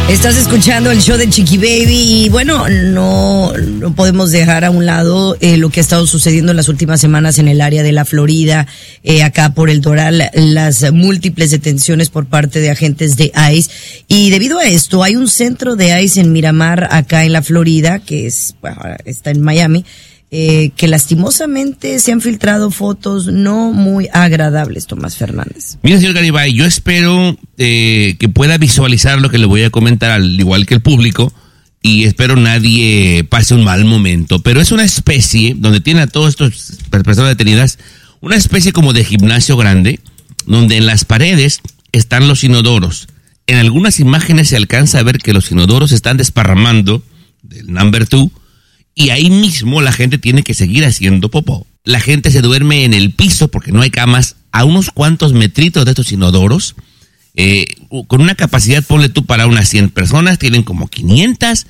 Estás escuchando el show de Chiqui Baby y bueno, no podemos dejar a un lado lo que ha estado sucediendo en las últimas semanas en el área de la Florida, acá por el Doral, las múltiples detenciones por parte de agentes de ICE. Y debido a esto, hay un centro de ICE en Miramar, acá en la Florida, que está en Miami, que lastimosamente se han filtrado fotos no muy agradables, Tomás Fernández. Mira, señor Garibay, yo espero que pueda visualizar lo que le voy a comentar, al igual que el público, y espero nadie pase un mal momento. Pero es una especie, donde tiene a todas estas personas detenidas, una especie como de gimnasio grande, donde en las paredes están los inodoros. En algunas imágenes se alcanza a ver que los inodoros están desparramando del number 2, y ahí mismo la gente tiene que seguir haciendo popó. La gente se duerme en el piso porque no hay camas a unos cuantos metritos de estos inodoros. Con una capacidad, ponle tú, para unas 100 personas, tienen como 500.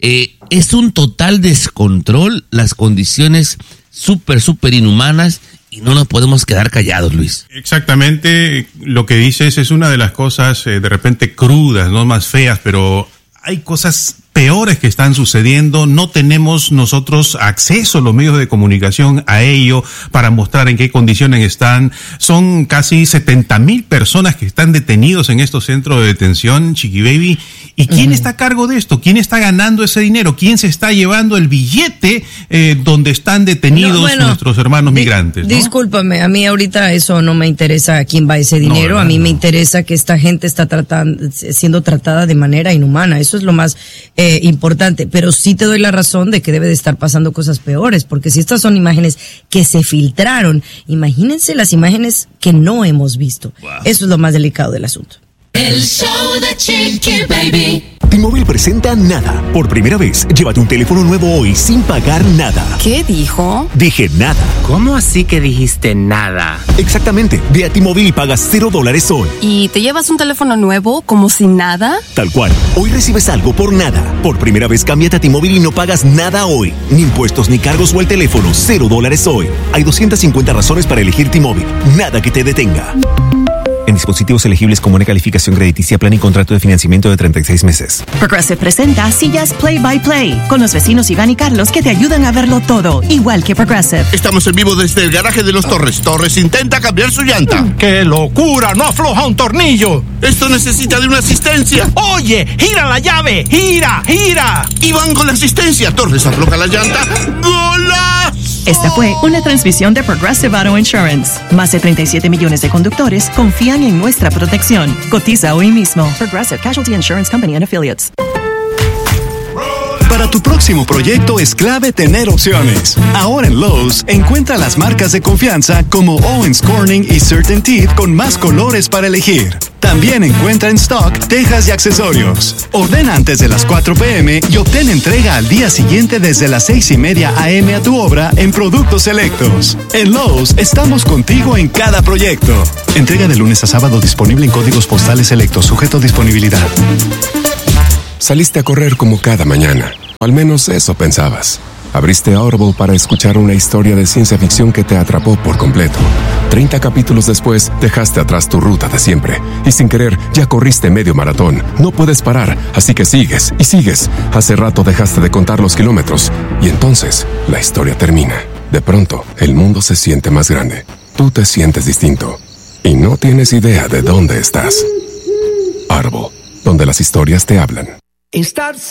Es un total descontrol, las condiciones súper inhumanas, y no nos podemos quedar callados, Luis. Exactamente, lo que dices es una de las cosas de repente crudas, no más feas, pero hay cosas peores que están sucediendo. No tenemos nosotros acceso a los medios de comunicación a ello para mostrar en qué condiciones están. Son casi 70,000 personas que están detenidos en estos centros de detención, Chiqui Baby. ¿Y quién está a cargo de esto? ¿Quién está ganando ese dinero? ¿Quién se está llevando el billete donde están detenidos nuestros hermanos migrantes? ¿No? Discúlpame, a mí ahorita eso no me interesa a quién va ese dinero. A mí me interesa que esta gente está siendo tratada de manera inhumana. Eso es lo más importante, pero sí te doy la razón de que debe de estar pasando cosas peores, porque si estas son imágenes que se filtraron, imagínense las imágenes que no hemos visto. Wow. Eso es lo más delicado del asunto. El show de Chiqui Baby. T-Mobile presenta Nada. Por primera vez, llévate un teléfono nuevo hoy sin pagar nada. ¿Qué dijo? Dije nada. ¿Cómo así que dijiste nada? Exactamente. Ve a T-Mobile y pagas $0 hoy. ¿Y te llevas un teléfono nuevo como sin nada? Tal cual. Hoy recibes algo por nada. Por primera vez, cámbiate a T-Mobile y no pagas nada hoy. Ni impuestos, ni cargos o el teléfono. $0 hoy. Hay 250 razones para elegir T-Mobile. Nada que te detenga. En dispositivos elegibles con buena calificación crediticia, plan y contrato de financiamiento de 36 meses. Progressive presenta Sillas Play by Play, con los vecinos Iván y Carlos que te ayudan a verlo todo, igual que Progressive. Estamos en vivo desde el garaje de los Torres. Torres intenta cambiar su llanta. ¡Qué locura! ¡No afloja un tornillo! Esto necesita de una asistencia. ¡Oye! ¡Gira la llave! ¡Gira! Iván con la asistencia. Torres afloja la llanta. ¡Golazo! Esta fue una transmisión de Progressive Auto Insurance. Más de 37 millones de conductores confían en nuestra protección. Cotiza hoy mismo. Progressive Casualty Insurance Company and Affiliates. Para tu próximo proyecto es clave tener opciones. Ahora en Lowe's, encuentra las marcas de confianza como Owens Corning y CertainTeed con más colores para elegir. También encuentra en stock tejas y accesorios. Ordena antes de las 4 p.m. y obtén entrega al día siguiente desde las 6:30 a.m. a tu obra en productos selectos. En Lowe's estamos contigo en cada proyecto. Entrega de lunes a sábado, disponible en códigos postales selectos, sujeto a disponibilidad. Saliste a correr como cada mañana. Al menos eso pensabas. Abriste Audible para escuchar una historia de ciencia ficción que te atrapó por completo. 30 capítulos después, dejaste atrás tu ruta de siempre. Y sin querer, ya corriste medio maratón. No puedes parar, así que sigues y sigues. Hace rato dejaste de contar los kilómetros. Y entonces, la historia termina. De pronto, el mundo se siente más grande. Tú te sientes distinto. Y no tienes idea de dónde estás. Audible, donde las historias te hablan.